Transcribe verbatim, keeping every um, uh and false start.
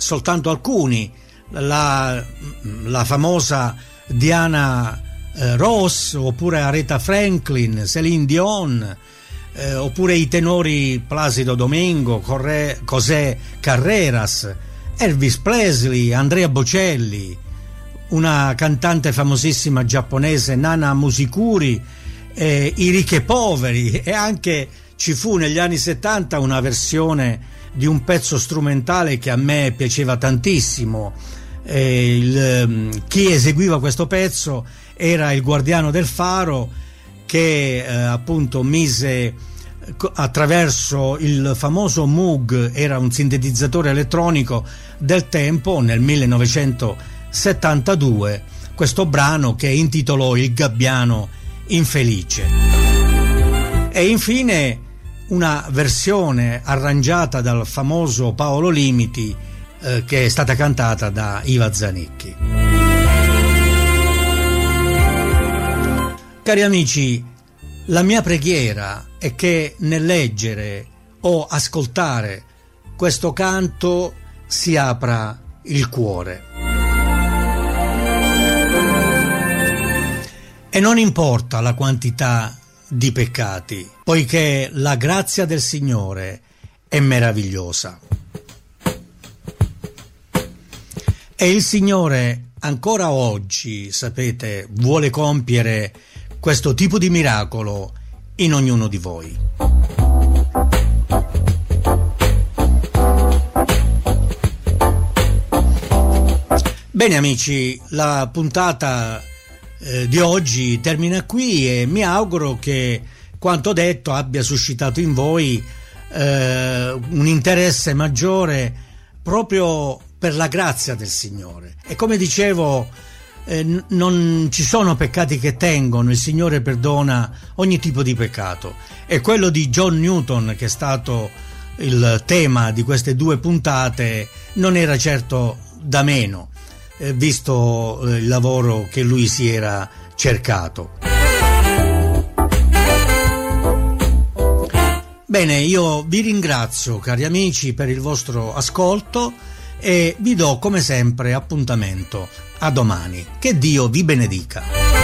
soltanto alcuni, la, la famosa Diana eh, Ross, oppure Aretha Franklin, Céline Dion, eh, oppure i tenori Placido Domingo, Corre, José Carreras, Elvis Presley, Andrea Bocelli, una cantante famosissima giapponese, Nana Musikuri, eh, i Ricchi e Poveri, e anche ci fu negli anni settanta una versione di un pezzo strumentale che a me piaceva tantissimo. Eh, il, chi eseguiva questo pezzo era il Guardiano del Faro, che eh, appunto mise attraverso il famoso Moog, era un sintetizzatore elettronico del tempo, nel millenovecentosettantadue, questo brano che intitolò Il Gabbiano Infelice. E infine una versione arrangiata dal famoso Paolo Limiti, eh, che è stata cantata da Iva Zanicchi. Cari amici, la mia preghiera è che nel leggere o ascoltare questo canto si apra il cuore. E non importa la quantità di peccati, poiché la grazia del Signore è meravigliosa. E il Signore ancora oggi, sapete, vuole compiere questo tipo di miracolo in ognuno di voi. Bene amici, la puntata eh, di oggi termina qui e mi auguro che quanto detto abbia suscitato in voi eh, un interesse maggiore proprio per la grazia del Signore. E come dicevo, Eh, non ci sono peccati che tengono, il Signore perdona ogni tipo di peccato. E quello di John Newton, che è stato il tema di queste due puntate, non era certo da meno, eh, visto eh, il lavoro che lui si era cercato. Bene, io vi ringrazio, cari amici, per il vostro ascolto e vi do come sempre appuntamento a domani. Che Dio vi benedica.